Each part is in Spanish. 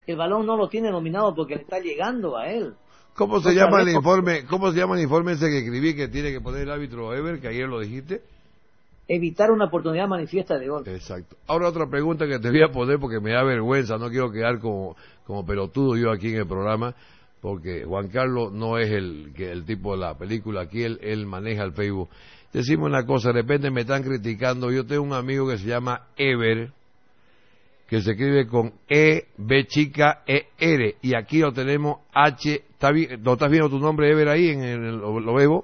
el balón no lo tiene dominado porque le está llegando a él. ¿Cómo se llama el informe? ¿Cómo se llama el informe ese que escribí que tiene que poner el árbitro Ever, que ayer lo dijiste? Evitar una oportunidad manifiesta de gol. Exacto. Ahora otra pregunta que te voy a poner porque me da vergüenza, no quiero quedar como pelotudo yo aquí en el programa, porque Juan Carlos no es el tipo de la película, aquí él maneja el Facebook. Decimos una cosa, de repente me están criticando, yo tengo un amigo que se llama Ever, que se escribe con E, B chica, E, R, y aquí lo tenemos H, ¿no estás viendo tu nombre Ever ahí lo veo?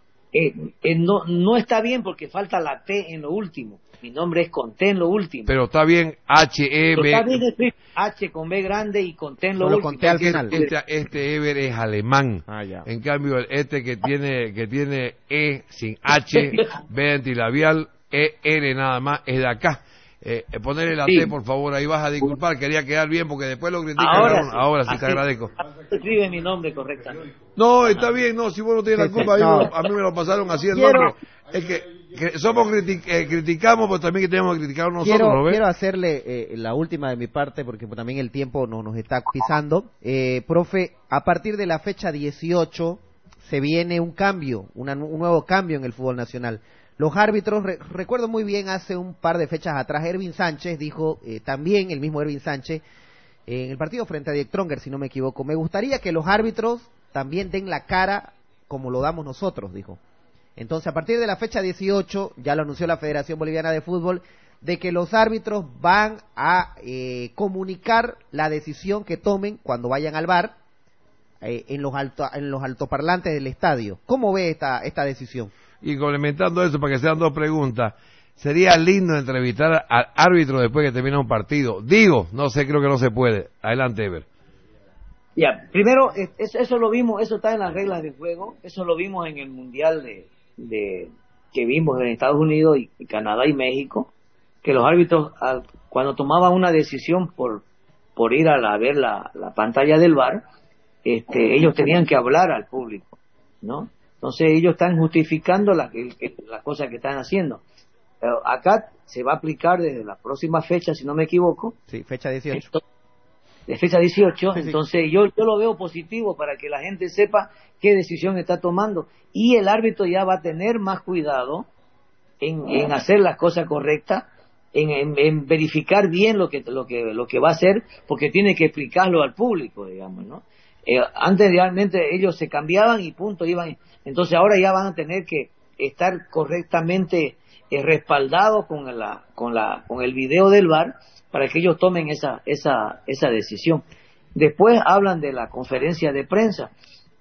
No está bien porque falta la T en lo último. Mi nombre es con T en lo último. Pero está bien H, E, B. Está bien escrito H con B grande y con T en lo último. Con T al final. Este Ever es alemán. Ya. En cambio, este que tiene E sin H, B antilabial, E, R nada más, es de acá. Ponerle la T, por favor, ahí vas a disculpar, quería quedar bien porque después lo critican. Ahora sí te agradezco. Escribe mi nombre correctamente. No, está bien, no, si vos no tienes la culpa, a mí me lo pasaron así el nombre. Es que somos criticamos, pero también que tenemos que criticar nosotros, ¿no ves? Quiero hacerle la última de mi parte, porque también el tiempo nos está pisando. Profe, a partir de la fecha 18 se viene un cambio, un nuevo cambio en el fútbol nacional. Los árbitros, recuerdo muy bien hace un par de fechas atrás, Ervin Sánchez dijo, también el mismo Ervin Sánchez, en el partido frente a Diek Tronger, si no me equivoco, me gustaría que los árbitros también den la cara como lo damos nosotros, dijo. Entonces, a partir de la fecha 18, ya lo anunció la Federación Boliviana de Fútbol, de que los árbitros van a comunicar la decisión que tomen cuando vayan al VAR en los altoparlantes del estadio. ¿Cómo ve esta decisión? Y complementando eso, para que sean dos preguntas, sería lindo entrevistar al árbitro después que termina un partido. Digo, no sé, creo que no se puede. Adelante, Ever. Ya, primero, eso lo vimos, eso está en las reglas del juego, eso lo vimos en el Mundial que vimos en Estados Unidos y Canadá y México, que los árbitros, cuando tomaban una decisión por ir a ver la pantalla del VAR, ellos tenían que hablar al público, ¿no? Entonces ellos están justificando las cosas que están haciendo. Pero acá se va a aplicar desde la próxima fecha, si no me equivoco. Sí, fecha 18. De fecha 18, sí. Entonces yo lo veo positivo para que la gente sepa qué decisión está tomando. Y el árbitro ya va a tener más cuidado en hacer las cosas correctas, en verificar bien lo que va a hacer, porque tiene que explicarlo al público, digamos, ¿no? Antes realmente ellos se cambiaban y punto, iban. Entonces ahora ya van a tener que estar correctamente respaldados con el video del VAR para que ellos tomen esa decisión. Después hablan de la conferencia de prensa.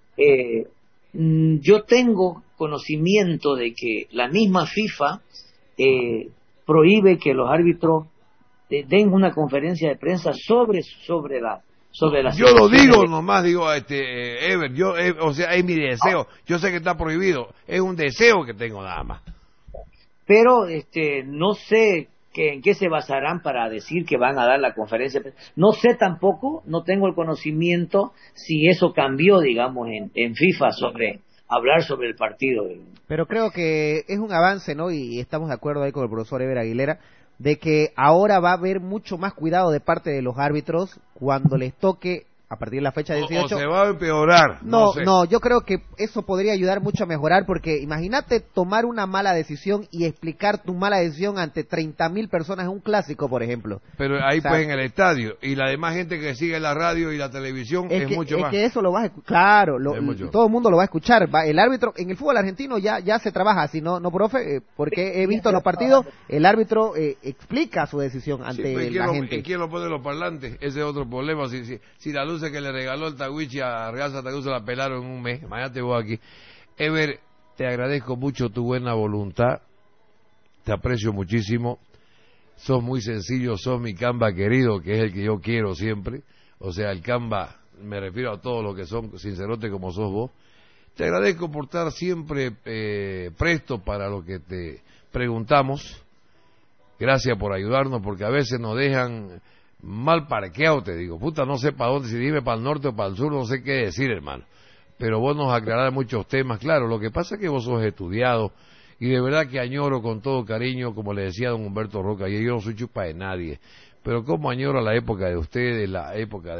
Yo tengo conocimiento de que la misma FIFA prohíbe que los árbitros den una conferencia de prensa sobre la yo lo digo nomás, Ever, o sea, es mi deseo. Yo sé que está prohibido, es un deseo que tengo nada más. Pero no sé en qué se basarán para decir que van a dar la conferencia. No sé tampoco, no tengo el conocimiento si eso cambió, digamos, en FIFA sobre hablar sobre el partido. Pero creo que es un avance, ¿no? Y estamos de acuerdo ahí con el profesor Ever Aguilera, de que ahora va a haber mucho más cuidado de parte de los árbitros cuando les toque a partir de la fecha 18. O se va a empeorar. No, yo creo que eso podría ayudar mucho a mejorar, porque imagínate tomar una mala decisión y explicar tu mala decisión ante 30.000 personas en un clásico, por ejemplo. Pero ahí pues en el estadio, y la demás gente que sigue la radio y la televisión es mucho más. Es que eso lo vas a escuchar, claro, todo el mundo lo va a escuchar. El árbitro, en el fútbol argentino ya se trabaja así, ¿no, profe? Porque he visto los partidos, el árbitro explica su decisión ante la gente. ¿Y quién lo pone los parlantes? Ese es otro problema. Si la luz que le regaló el Tawichi a Real Santa Cruz se la pelaron en un mes. Imagínate vos aquí. Ever, te agradezco mucho tu buena voluntad, te aprecio muchísimo, sos muy sencillo, sos mi Camba querido, que es el que yo quiero siempre. O sea, el Camba, me refiero a todos los que son sincerotes como sos vos. Te agradezco por estar siempre presto para lo que te preguntamos. Gracias por ayudarnos, porque a veces nos dejan mal parqueado, te digo, puta, no sé para dónde, si dime para el norte o para el sur, no sé qué decir, hermano. Pero vos nos aclarás muchos temas, claro, lo que pasa es que vos sos estudiado, y de verdad que añoro con todo cariño, como le decía don Humberto Roca, y yo no soy chupa de nadie, pero como añoro la época de ustedes, la época de